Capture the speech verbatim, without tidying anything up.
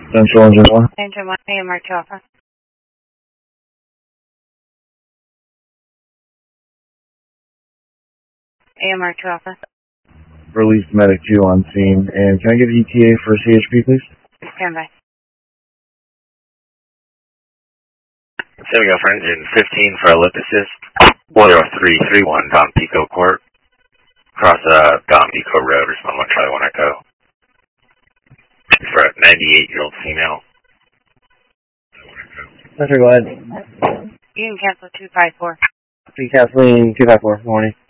Central Engine one. Engine one, A M R two Alpha. A M R two Alpha. Release Medic two on scene. And can I get E T A for C H P, please? Stand by. There we go for engine fifteen for ellipsis. one oh three three one Don Pico Court. Across uh, Don Pico Road, respond one Charlie one Echo. For a ninety-eight-year-old female. That's right, go ahead. You can cancel two five four. Be canceling two five four, morning.